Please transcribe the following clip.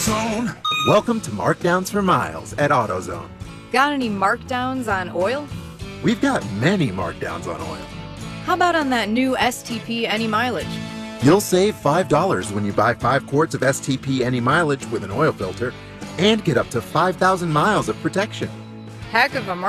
AutoZone. Welcome to Markdowns for Miles at AutoZone. Got any markdowns on oil? We've got many markdowns on oil. How about on that new STP Any Mileage? You'll save $5 when you buy 5 quarts of STP Any Mileage with an oil filter and get up to 5,000 miles of protection. Heck of a